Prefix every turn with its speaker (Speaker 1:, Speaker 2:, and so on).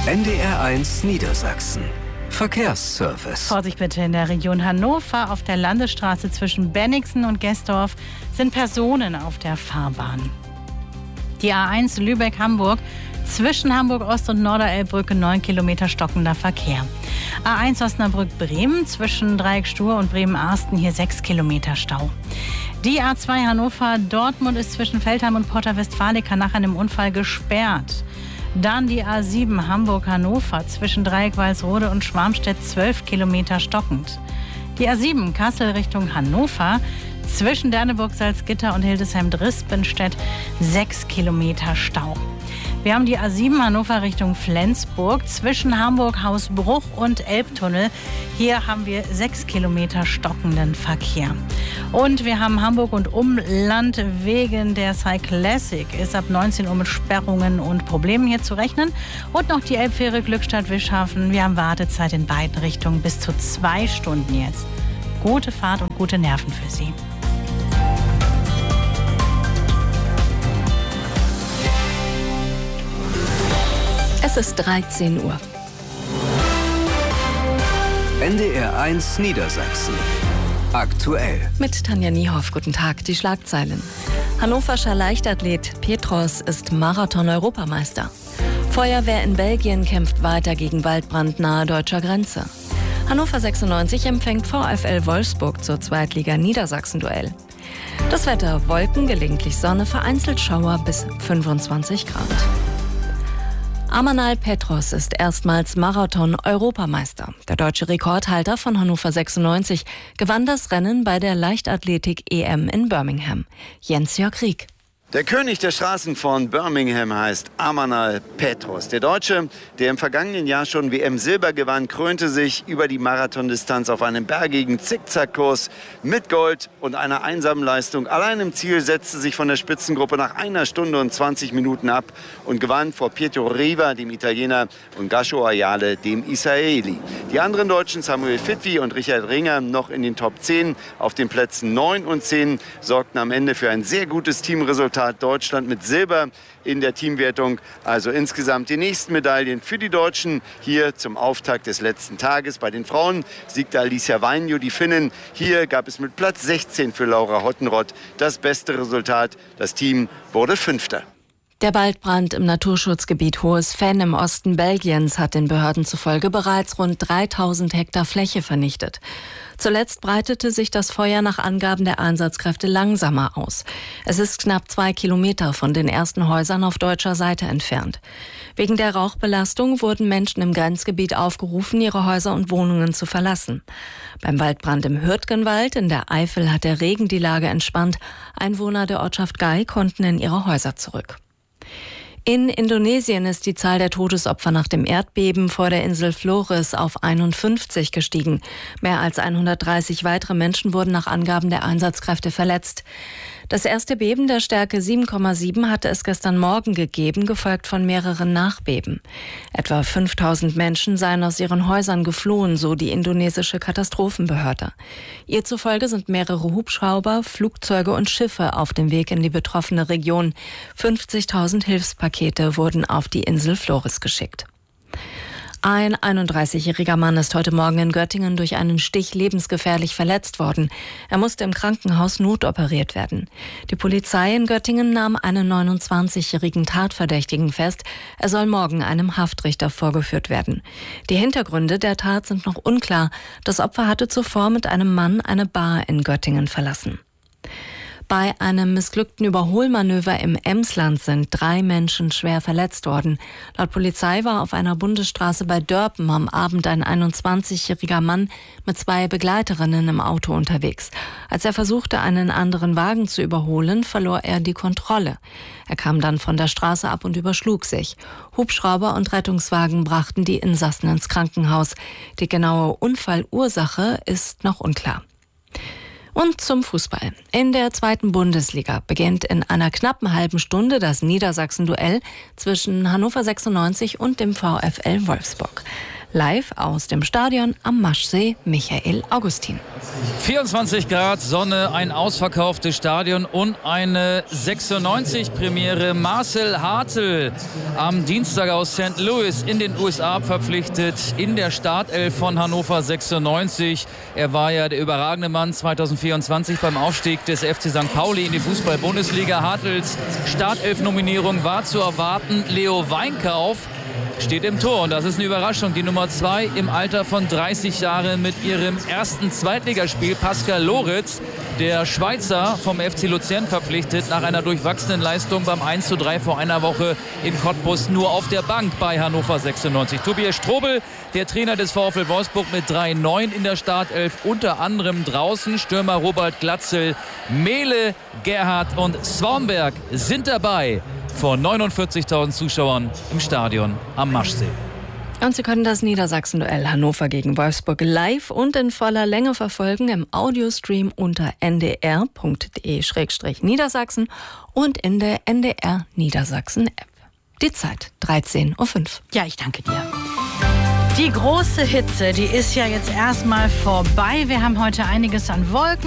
Speaker 1: NDR1 Niedersachsen. Verkehrsservice.
Speaker 2: Vorsicht bitte, in der Region Hannover auf der Landesstraße zwischen Bennigsen und Gesdorf sind Personen auf der Fahrbahn. Die A1 Lübeck-Hamburg zwischen Hamburg-Ost und Norderelbbrücke 9 Kilometer stockender Verkehr. A1 Osnabrück-Bremen zwischen Dreieck-Stur und Bremen-Arsten hier 6 Kilometer Stau. Die A2 Hannover-Dortmund ist zwischen Feldheim und Porta Westfalica nach einem Unfall gesperrt. Dann die A7 Hamburg-Hannover zwischen Dreieck-Walsrode und Schwarmstedt 12 Kilometer stockend. Die A7 Kassel Richtung Hannover zwischen Derneburg-Salzgitter und Hildesheim-Drispenstedt 6 Kilometer Stau. Wir haben die A7 Hannover Richtung Flensburg zwischen Hamburg-Hausbruch und Elbtunnel. Hier haben wir 6 Kilometer stockenden Verkehr. Und wir haben Hamburg und Umland wegen der Cyclassic. Ist ab 19 Uhr mit Sperrungen und Problemen hier zu rechnen. Und noch die Elbfähre Glückstadt-Wischhafen. Wir haben Wartezeit in beiden Richtungen bis zu 2 Stunden jetzt. Gute Fahrt und gute Nerven für Sie.
Speaker 3: Es ist 13 Uhr.
Speaker 1: NDR1 Niedersachsen. Aktuell.
Speaker 3: Mit Tanja Niehoff. Guten Tag. Die Schlagzeilen. Hannoverscher Leichtathlet Petros ist Marathon-Europameister. Feuerwehr in Belgien kämpft weiter gegen Waldbrand nahe deutscher Grenze. Hannover 96 empfängt VfL Wolfsburg zur Zweitliga-Niedersachsen-Duell. Das Wetter: Wolken, gelegentlich Sonne, vereinzelt Schauer bis 25 Grad. Amanal Petros ist erstmals Marathon-Europameister. Der deutsche Rekordhalter von Hannover 96 gewann das Rennen bei der Leichtathletik-EM in Birmingham. Jens-Jörg Rieck.
Speaker 4: Der König der Straßen von Birmingham heißt Amanal Petros. Der Deutsche, der im vergangenen Jahr schon WM-Silber gewann, krönte sich über die Marathondistanz auf einem bergigen Zickzackkurs mit Gold und einer einsamen Leistung. Allein im Ziel setzte sich von der Spitzengruppe nach 1 Stunde und 20 Minuten ab und gewann vor Pietro Riva, dem Italiener, und Gasho Ayale, dem Israeli. Die anderen Deutschen, Samuel Fitwi und Richard Ringer, noch in den Top 10. Auf den Plätzen 9 und 10 sorgten am Ende für ein sehr gutes Teamresultat. Deutschland mit Silber in der Teamwertung. Also insgesamt die nächsten Medaillen für die Deutschen hier zum Auftakt des letzten Tages. Bei den Frauen siegte Alicia Vainio, die Finnin. Hier gab es mit Platz 16 für Laura Hottenrott das beste Resultat. Das Team wurde Fünfter.
Speaker 3: Der Waldbrand im Naturschutzgebiet Hohes Venn im Osten Belgiens hat den Behörden zufolge bereits rund 3000 Hektar Fläche vernichtet. Zuletzt breitete sich das Feuer nach Angaben der Einsatzkräfte langsamer aus. Es ist knapp 2 Kilometer von den ersten Häusern auf deutscher Seite entfernt. Wegen der Rauchbelastung wurden Menschen im Grenzgebiet aufgerufen, ihre Häuser und Wohnungen zu verlassen. Beim Waldbrand im Hürtgenwald in der Eifel hat der Regen die Lage entspannt. Einwohner der Ortschaft Gai konnten in ihre Häuser zurück. In Indonesien ist die Zahl der Todesopfer nach dem Erdbeben vor der Insel Flores auf 51 gestiegen. Mehr als 130 weitere Menschen wurden nach Angaben der Einsatzkräfte verletzt. Das erste Beben der Stärke 7,7 hatte es gestern Morgen gegeben, gefolgt von mehreren Nachbeben. Etwa 5000 Menschen seien aus ihren Häusern geflohen, so die indonesische Katastrophenbehörde. Ihr zufolge sind mehrere Hubschrauber, Flugzeuge und Schiffe auf dem Weg in die betroffene Region. 50.000 Hilfspakete wurden auf die Insel Flores geschickt. Ein 31-jähriger Mann ist heute Morgen in Göttingen durch einen Stich lebensgefährlich verletzt worden. Er musste im Krankenhaus notoperiert werden. Die Polizei in Göttingen nahm einen 29-jährigen Tatverdächtigen fest. Er soll morgen einem Haftrichter vorgeführt werden. Die Hintergründe der Tat sind noch unklar. Das Opfer hatte zuvor mit einem Mann eine Bar in Göttingen verlassen. Bei einem missglückten Überholmanöver im Emsland sind 3 Menschen schwer verletzt worden. Laut Polizei war auf einer Bundesstraße bei Dörpen am Abend ein 21-jähriger Mann mit 2 Begleiterinnen im Auto unterwegs. Als er versuchte, einen anderen Wagen zu überholen, verlor er die Kontrolle. Er kam dann von der Straße ab und überschlug sich. Hubschrauber und Rettungswagen brachten die Insassen ins Krankenhaus. Die genaue Unfallursache ist noch unklar. Und zum Fußball. In der 2. Bundesliga beginnt in einer knappen halben Stunde das Niedersachsen-Duell zwischen Hannover 96 und dem VfL Wolfsburg. Live aus dem Stadion am Maschsee, Michael Augustin.
Speaker 5: 24 Grad, Sonne, ein ausverkauftes Stadion und eine 96-Premiere. Marcel Hartl am Dienstag aus St. Louis in den USA verpflichtet in der Startelf von Hannover 96. Er war ja der überragende Mann 2024 beim Aufstieg des FC St. Pauli in die Fußball-Bundesliga. Hartls Startelf-Nominierung war zu erwarten. Leo Weinkauf steht im Tor und das ist eine Überraschung. Die Nummer 2 im Alter von 30 Jahren mit ihrem ersten Zweitligaspiel. Pascal Loritz, der Schweizer, vom FC Luzern verpflichtet, nach einer durchwachsenen Leistung beim 1:3 vor einer Woche in Cottbus, nur auf der Bank bei Hannover 96. Tobias Strobel, der Trainer des VfL Wolfsburg, mit 3 Neuen in der Startelf, unter anderem draußen. Stürmer Robert Glatzel, Mehle, Gerhardt und Swanberg sind dabei vor 49.000 Zuschauern im Stadion am Maschsee.
Speaker 3: Und Sie können das Niedersachsen-Duell Hannover gegen Wolfsburg live und in voller Länge verfolgen im Audiostream unter ndr.de/Niedersachsen und in der NDR Niedersachsen-App. Die Zeit 13:05 Uhr.
Speaker 2: Ja, ich danke dir. Die große Hitze, die ist ja jetzt erstmal vorbei. Wir haben heute einiges an Wolken.